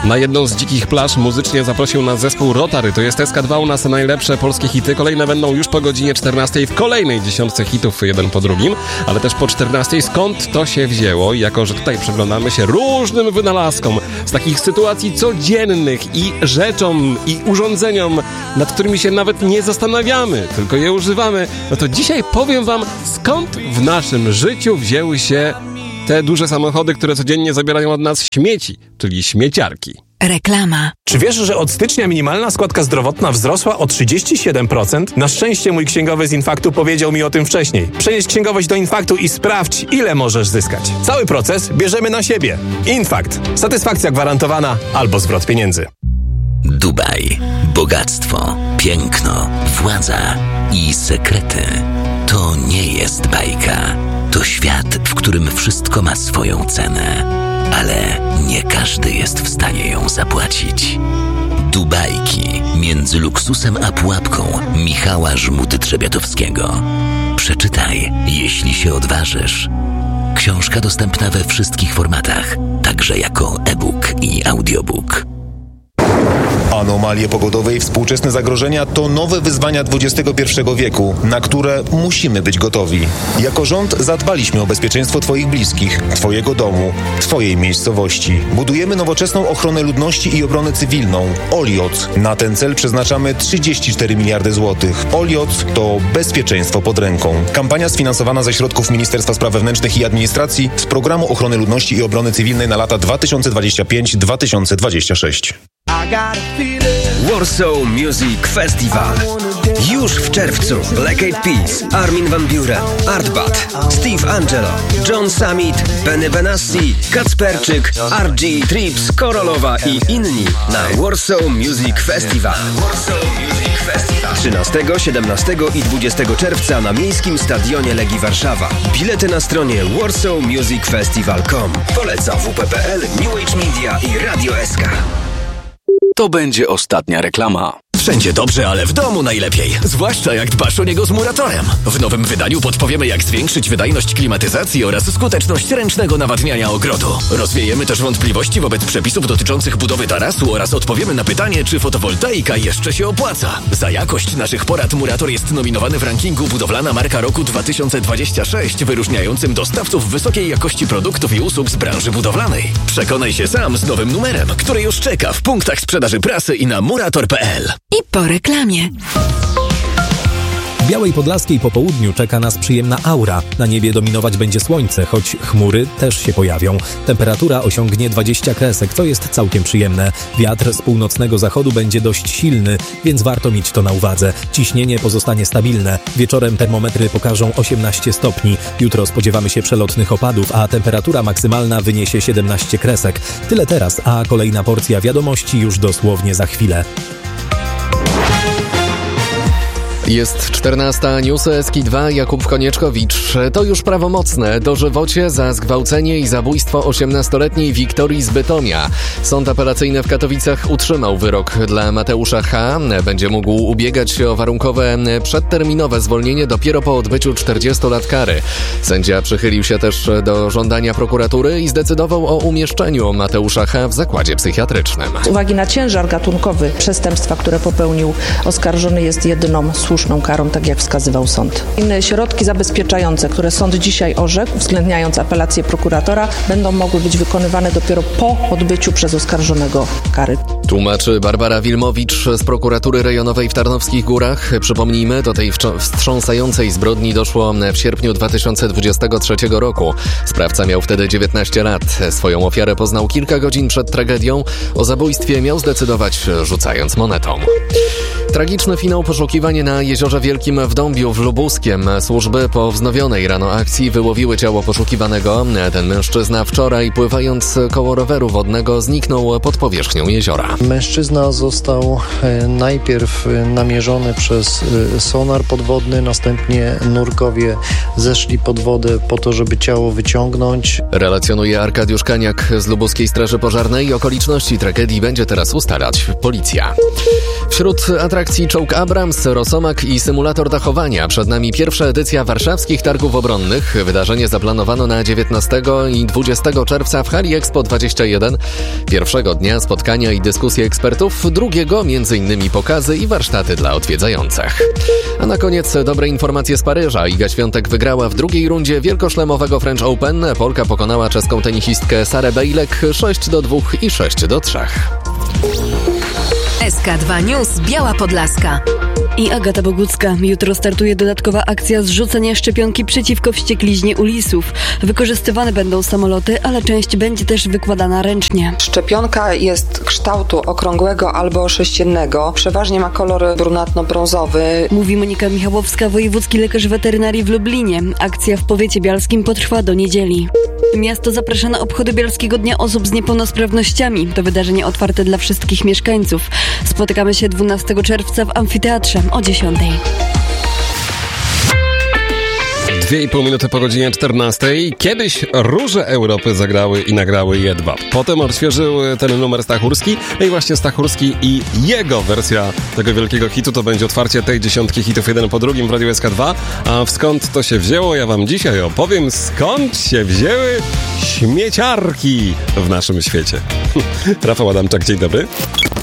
Na jedną z dzikich plaż muzycznie zaprosił nas zespół Rotary. To jest SK2, u nas najlepsze polskie hity. Kolejne będą już po godzinie 14 w kolejnej dziesiątce hitów, jeden po drugim, ale też po 14. Skąd to się wzięło? Jako że tutaj przyglądamy się różnym wynalazkom z takich sytuacji codziennych i rzeczom i urządzeniom, nad którymi się nawet nie zastanawiamy, tylko je używamy, no to dzisiaj powiem wam, skąd w naszym życiu wzięły się te duże samochody, które codziennie zabierają od nas śmieci, czyli śmieciarki. Reklama. Czy wiesz, że od stycznia minimalna składka zdrowotna wzrosła o 37%? Na szczęście mój księgowy z Infaktu powiedział mi o tym wcześniej. Przenieś księgowość do Infaktu i sprawdź, ile możesz zyskać. Cały proces bierzemy na siebie. Infakt. Satysfakcja gwarantowana albo zwrot pieniędzy. Dubaj. Bogactwo, piękno, władza i sekrety. To nie jest bajka. To świat, w którym wszystko ma swoją cenę. Ale nie każdy jest w stanie ją zapłacić. Dubajki między luksusem a pułapką Michała Żmudy-Trzebiatowskiego. Przeczytaj, jeśli się odważysz. Książka dostępna we wszystkich formatach, także jako e-book i audiobook. Anomalie pogodowe i współczesne zagrożenia to nowe wyzwania XXI wieku, na które musimy być gotowi. Jako rząd zadbaliśmy o bezpieczeństwo Twoich bliskich, Twojego domu, Twojej miejscowości. Budujemy nowoczesną ochronę ludności i obronę cywilną. OLIOC. Na ten cel przeznaczamy 34 miliardy złotych. OLIOC to bezpieczeństwo pod ręką. Kampania sfinansowana ze środków Ministerstwa Spraw Wewnętrznych i Administracji z Programu Ochrony Ludności i Obrony Cywilnej na lata 2025-2026. Warsaw Music Festival. Już w czerwcu Black Eyed Peas, Armin van Buuren, Artbat, Steve Angelo, John Summit, Benny Benassi, Kacperczyk, RG, Trips, Korolowa i inni na Warsaw Music Festival. 13, 17 i 20 czerwca na Miejskim Stadionie Legii Warszawa. Bilety na stronie warsawmusicfestival.com. Poleca WP.pl, New Age Media i Radio SK. To będzie ostatnia reklama. Wszędzie dobrze, ale w domu najlepiej. Zwłaszcza jak dbasz o niego z Muratorem. W nowym wydaniu podpowiemy, jak zwiększyć wydajność klimatyzacji oraz skuteczność ręcznego nawadniania ogrodu. Rozwiejemy też wątpliwości wobec przepisów dotyczących budowy tarasu oraz odpowiemy na pytanie, czy fotowoltaika jeszcze się opłaca. Za jakość naszych porad Murator jest nominowany w rankingu Budowlana Marka Roku 2026, wyróżniającym dostawców wysokiej jakości produktów i usług z branży budowlanej. Przekonaj się sam z nowym numerem, który już czeka w punktach sprzedaży prasy i na murator.pl. I po reklamie. W Białej Podlaskiej po południu czeka nas przyjemna aura. Na niebie dominować będzie słońce, choć chmury też się pojawią. Temperatura osiągnie 20 kresek, co jest całkiem przyjemne. Wiatr z północnego zachodu będzie dość silny, więc warto mieć to na uwadze. Ciśnienie pozostanie stabilne. Wieczorem termometry pokażą 18 stopni. Jutro spodziewamy się przelotnych opadów, a temperatura maksymalna wyniesie 17 kresek. Tyle teraz, a kolejna porcja wiadomości już dosłownie za chwilę. Jest 14, newsy SK2, Jakub Konieczkowicz. To już prawomocne. Dożywocie za zgwałcenie i zabójstwo 18-letniej Wiktorii z Bytomia. Sąd apelacyjny w Katowicach utrzymał wyrok dla Mateusza H. Będzie mógł ubiegać się o warunkowe przedterminowe zwolnienie dopiero po odbyciu 40 lat kary. Sędzia przychylił się też do żądania prokuratury i zdecydował o umieszczeniu Mateusza H. w zakładzie psychiatrycznym. Z uwagi na ciężar gatunkowy przestępstwa, które popełnił oskarżony, jest jedyną słuszną karą, tak jak wskazywał sąd. Inne środki zabezpieczające, które sąd dzisiaj orzekł, uwzględniając apelację prokuratora, będą mogły być wykonywane dopiero po odbyciu przez oskarżonego kary. Tłumaczy Barbara Wilmowicz z prokuratury rejonowej w Tarnowskich Górach. Przypomnijmy, do tej wstrząsającej zbrodni doszło w sierpniu 2023 roku. Sprawca miał wtedy 19 lat. Swoją ofiarę poznał kilka godzin przed tragedią. O zabójstwie miał zdecydować rzucając monetą. Tragiczny finał poszukiwania na Jeziorze Wielkim w Dąbiu w Lubuskiem. Służby po wznowionej rano akcji wyłowiły ciało poszukiwanego. Ten mężczyzna wczoraj, pływając koło roweru wodnego, zniknął pod powierzchnią jeziora. Mężczyzna został najpierw namierzony przez sonar podwodny, następnie nurkowie zeszli pod wodę po to, żeby ciało wyciągnąć. Relacjonuje Arkadiusz Kaniak z Lubuskiej Straży Pożarnej. Okoliczności tragedii będzie teraz ustalać policja. Wśród atrakcji atrakcji czołg Abrams, Rosomak i symulator dachowania. Przed nami pierwsza edycja warszawskich targów obronnych. Wydarzenie zaplanowano na 19 i 20 czerwca w hali Expo 21. Pierwszego dnia spotkania i dyskusje ekspertów, drugiego m.in. pokazy i warsztaty dla odwiedzających. A na koniec dobre informacje z Paryża. Iga Świątek wygrała w drugiej rundzie wielkoszlemowego French Open. Polka pokonała czeską tenisistkę Sarę Bejlek 6-2 i 6-3. SK2 News Biała Podlaska i Agata Bogucka. Jutro startuje dodatkowa akcja zrzucania szczepionki przeciwko wściekliźnie u lisów. Wykorzystywane będą samoloty, ale część będzie też wykładana ręcznie. Szczepionka jest kształtu okrągłego albo sześciennego. Przeważnie ma kolor brunatno-brązowy. Mówi Monika Michałowska, wojewódzki lekarz weterynarii w Lublinie. Akcja w powiecie bialskim potrwa do niedzieli. Miasto zaprasza na obchody Bialskiego Dnia Osób z Niepełnosprawnościami. To wydarzenie otwarte dla wszystkich mieszkańców. Spotykamy się 12 czerwca w amfiteatrze o 10:00. 2,5 minuty po godzinie 14. Kiedyś Róże Europy zagrały i nagrały Jedwab. Potem odświeżył ten numer Stachurski. No i właśnie Stachurski i jego wersja tego wielkiego hitu to będzie otwarcie tej dziesiątki hitów jeden po drugim w Radiu SK2. A skąd to się wzięło? Ja wam dzisiaj opowiem, skąd się wzięły śmieciarki w naszym świecie. Rafał Adamczak, dzień dobry.